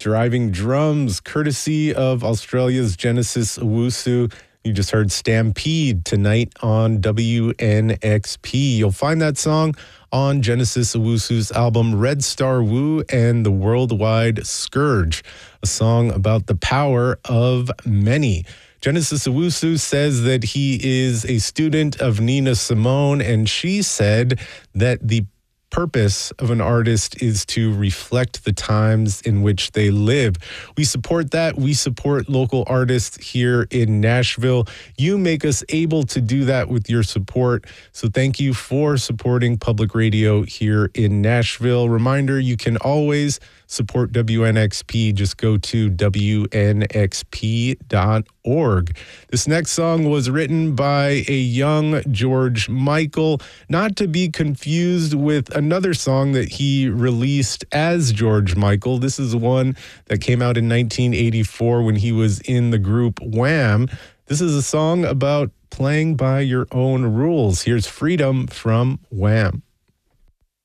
Driving Drums, courtesy of Australia's Genesis Owusu. You just heard Stampede tonight on WNXP. You'll find that song on Genesis Owusu's album Red Star Woo and the Worldwide Scourge, a song about the power of many. Genesis Owusu says that he is a student of Nina Simone, and she said that the purpose of an artist is to reflect the times in which they live. We support that. We support local artists here in Nashville. You make us able to do that with your support. So thank you for supporting public radio here in Nashville. Reminder, you can always support WNXP. Just go to WNXP.org. This next song was written by a young George Michael, not to be confused with another song that he released as George Michael. This is one that came out in 1984 when he was in the group Wham. This is a song about playing by your own rules. Here's Freedom from Wham.